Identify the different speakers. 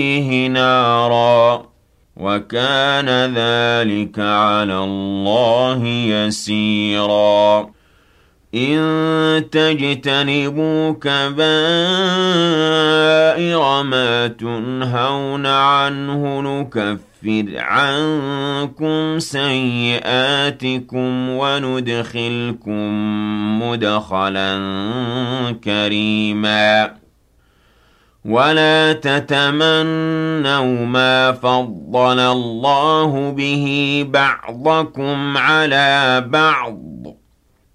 Speaker 1: فيه نارا وكان ذلك على الله يسيرا إن تجتنبوا كبائر ما تنهون عنه نكفر عنكم سيئاتكم وندخلكم مدخلا كريما ولا تتمنوا ما فضل الله به بعضكم على بعض